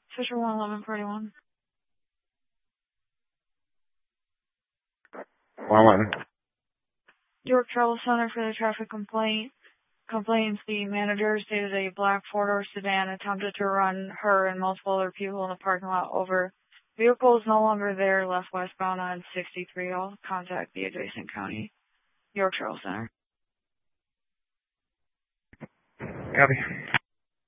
Fisher 11141. 111. York Travel Center for the traffic complaint. Complains the manager stated a black four-door sedan attempted to run her and multiple other people in the parking lot over. Vehicle is no longer there, left westbound on 63. I'll contact the adjacent county. York Travel Center. Copy.